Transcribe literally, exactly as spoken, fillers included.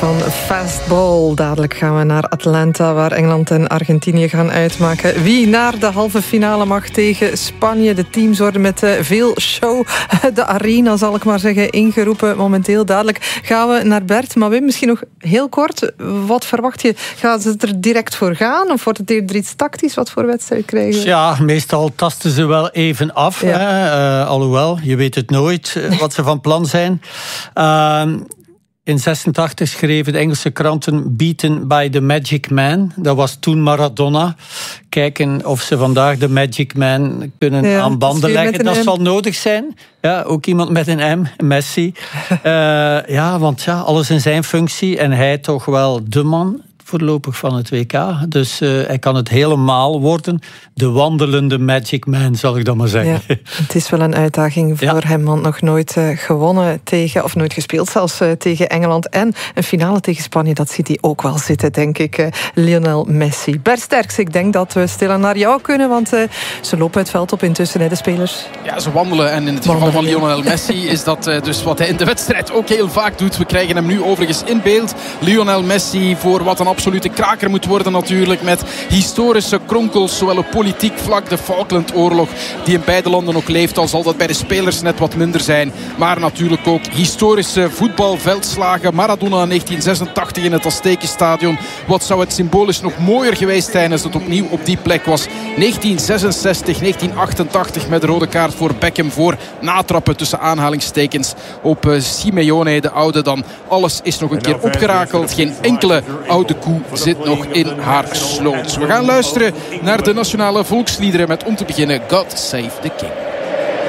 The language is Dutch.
van Fastball. Dadelijk gaan we naar Atlanta, waar Engeland en Argentinië gaan uitmaken wie naar de halve finale mag tegen Spanje. De teams worden met veel show de arena, zal ik maar zeggen, ingeroepen momenteel. Dadelijk gaan we naar Bert. Maar Wim, misschien nog heel kort. Wat verwacht je? Gaan ze er direct voor gaan? Of wordt het eerder iets tactisch? Wat voor wedstrijd krijgen we? Ja, meestal tasten ze wel even af. Ja. Hè? Uh, alhoewel, je weet het nooit uh, wat ze van plan zijn. Uh, In zesentachtig schreven de Engelse kranten beaten by the Magic Man. Dat was toen Maradona. Kijken of ze vandaag de Magic Man kunnen ja, aan banden leggen. Dat M. zal nodig zijn. Ja, ook iemand met een M, Messi. uh, ja, want ja, alles in zijn functie. En hij toch wel de man voorlopig van het W K. Dus uh, hij kan het helemaal worden. De wandelende Magic Man, zal ik dan maar zeggen. Ja, het is wel een uitdaging voor ja. hem, want nog nooit uh, gewonnen tegen, of nooit gespeeld zelfs uh, tegen Engeland. En een finale tegen Spanje, dat ziet hij ook wel zitten, denk ik. Uh, Lionel Messi. Bert Sterks, ik denk dat we stilaan naar jou kunnen, want uh, ze lopen het veld op intussen, hè, de spelers. Ja, ze wandelen. En in het wandelen. geval van Lionel Messi is dat uh, dus wat hij in de wedstrijd ook heel vaak doet. We krijgen hem nu overigens in beeld. Lionel Messi voor wat een absolute kraker moet worden natuurlijk, met historische kronkels, zowel op politiek vlak, de Falklandoorlog die in beide landen nog leeft, al zal dat bij de spelers net wat minder zijn, maar natuurlijk ook historische voetbalveldslagen. Maradona in negentien zesentachtig in het Aztekenstadion. Wat zou het symbolisch nog mooier geweest zijn als het opnieuw op die plek was. negentien zesenzestig, negentien achtentachtig met de rode kaart voor Beckham, voor natrappen tussen aanhalingstekens op uh, Simeone de oude. Dan alles is nog een keer opgerakeld. Geen enkele oude koe zit nog in haar sloot. We gaan luisteren naar de nationale volksliederen met om te beginnen God Save the King.